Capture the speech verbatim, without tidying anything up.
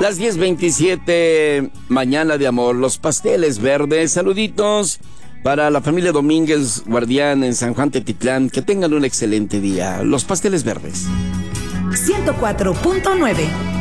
Las diez veintisiete, mañana de amor, los pasteles verdes. Saluditos para la familia Domínguez Guardián en San Juan Tetitlán. Que tengan un excelente día. Los pasteles verdes. ciento cuatro punto nueve